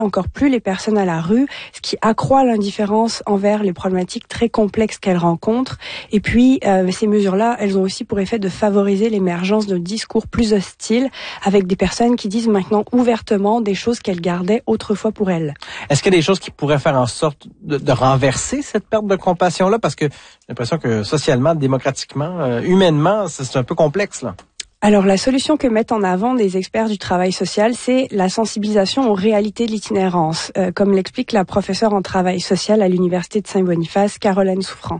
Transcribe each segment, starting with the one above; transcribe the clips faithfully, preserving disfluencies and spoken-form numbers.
encore plus les personnes à la rue, ce qui accroît l'indifférence envers les problématiques très complexes qu'elles rencontrent. Et puis, euh, ces mesures-là, elles ont aussi pour effet de favoriser l'émergence de discours plus hostiles avec des personnes qui disent maintenant ouvertement des choses qu'elles gardaient autrefois pour elles. Est-ce qu'il y a des choses qui pourraient faire en sorte de, de renverser cette perte de compassion-là? Parce que j'ai l'impression que socialement, démocratiquement, euh, humainement, c'est, c'est un peu complexe, là. Alors, la solution que mettent en avant des experts du travail social, c'est la sensibilisation aux réalités de l'itinérance, euh, comme l'explique la professeure en travail social à l'Université de Saint-Boniface, Caroline Souffrant.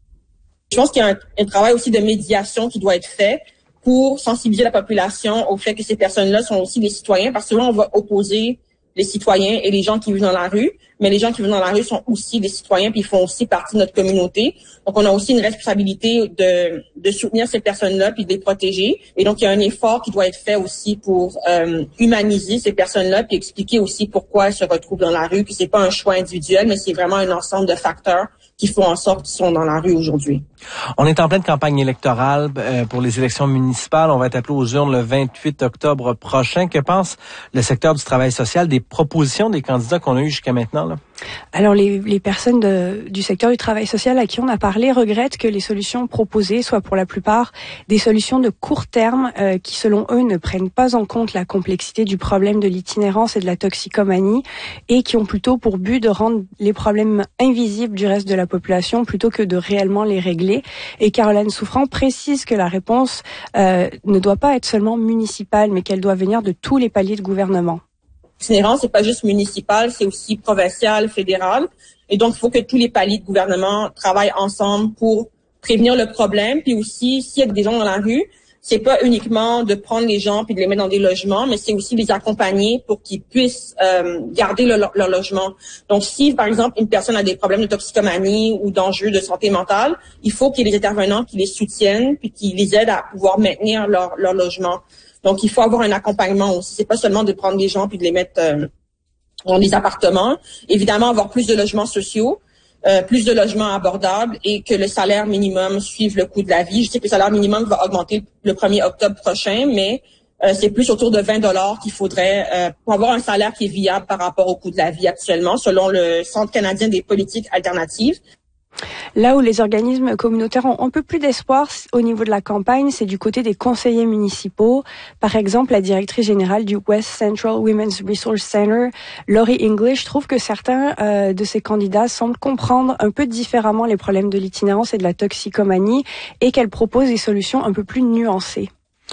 Je pense qu'il y a un, un travail aussi de médiation qui doit être fait pour sensibiliser la population au fait que ces personnes-là sont aussi des citoyens, parce que là, on va opposer les citoyens et les gens qui vivent dans la rue, mais les gens qui vivent dans la rue sont aussi des citoyens, puis ils font aussi partie de notre communauté. Donc, on a aussi une responsabilité de, de soutenir ces personnes-là, puis de les protéger. Et donc, il y a un effort qui doit être fait aussi pour euh, humaniser ces personnes-là, puis expliquer aussi pourquoi elles se retrouvent dans la rue, puis c'est pas un choix individuel, mais c'est vraiment un ensemble de facteurs qui font en sorte qu'ils sont dans la rue aujourd'hui. On est en pleine campagne électorale euh, pour les élections municipales. On va être appelé aux urnes le vingt-huit octobre prochain. Que pense le secteur du travail social des propositions des candidats qu'on a eues jusqu'à maintenant, là? Alors, les, les personnes de, du secteur du travail social à qui on a parlé regrettent que les solutions proposées soient pour la plupart des solutions de court terme euh, qui, selon eux, ne prennent pas en compte la complexité du problème de l'itinérance et de la toxicomanie et qui ont plutôt pour but de rendre les problèmes invisibles du reste de la population plutôt que de réellement les régler. Et Caroline Souffrant précise que la réponse euh, ne doit pas être seulement municipale, mais qu'elle doit venir de tous les paliers de gouvernement. L'itinérance, c'est pas juste municipal, c'est aussi provincial, fédéral. Et donc, il faut que tous les paliers de gouvernement travaillent ensemble pour prévenir le problème. Puis aussi, s'il y a des gens dans la rue, c'est pas uniquement de prendre les gens puis de les mettre dans des logements, mais c'est aussi les accompagner pour qu'ils puissent euh, garder le, leur logement. Donc, si, par exemple, une personne a des problèmes de toxicomanie ou d'enjeux de santé mentale, il faut qu'il y ait des intervenants qui les soutiennent puis qui les aident à pouvoir maintenir leur, leur logement. Donc, il faut avoir un accompagnement aussi. C'est pas seulement de prendre des gens puis de les mettre euh, dans des appartements. Évidemment, avoir plus de logements sociaux, euh, plus de logements abordables et que le salaire minimum suive le coût de la vie. Je sais que le salaire minimum va augmenter le premier octobre prochain, mais euh, c'est plus autour de vingt dollars qu'il faudrait euh, pour avoir un salaire qui est viable par rapport au coût de la vie actuellement, selon le Centre canadien des politiques alternatives. Là où les organismes communautaires ont un peu plus d'espoir au niveau de la campagne, c'est du côté des conseillers municipaux. Par exemple, la directrice générale du West Central Women's Resource Center, Laurie English, trouve que certains euh, de ces candidats semblent comprendre un peu différemment les problèmes de l'itinérance et de la toxicomanie et qu'elle propose des solutions un peu plus nuancées.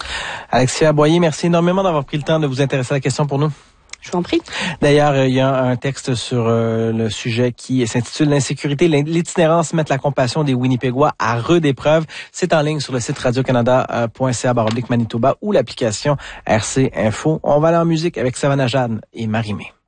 Alexia Boyer, merci énormément d'avoir pris le temps de vous intéresser à la question pour nous. Je vous en prie. D'ailleurs, il y a un texte sur euh, le sujet qui s'intitule « L'insécurité, l'itinérance mettent la compassion des Winnipégois à rude épreuve ». C'est en ligne sur le site radio canada point c a barre oblique Manitoba ou l'application R C Info. On va aller en musique avec Savannah Jeanne et Marie-Mé.